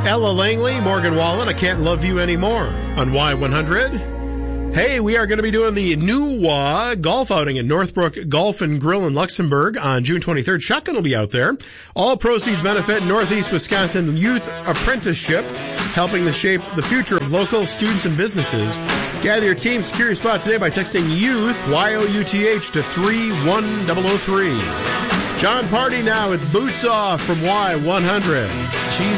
Ella Langley, Morgan Wallen, I Can't Love You Anymore on Y100. Hey, we are going to be doing the New golf outing at Northbrook Golf and Grill in Luxembourg on June 23rd. Shotgun will be out there. All proceeds benefit Northeast Wisconsin Youth Apprenticeship, helping to shape the future of local students and businesses. Gather your team, secure your spot today by texting YOUTH, Y-O-U-T-H, to 31003. John Party now with Boots Off from Y100. She's